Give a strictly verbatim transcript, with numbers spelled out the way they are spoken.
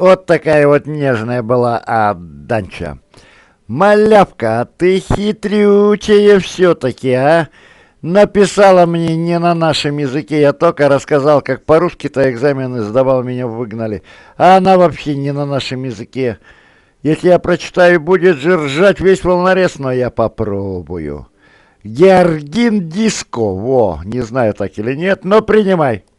Вот такая вот нежная была Аданча. Малявка, а ты хитрючая все-таки, а? Написала мне не на нашем языке, я только рассказал, как по-русски-то экзамены сдавал, меня выгнали. А она вообще не на нашем языке. Если я прочитаю, будет же ржать весь волнорез, но я попробую. Георгин Диско, во, не знаю так или нет, но принимай.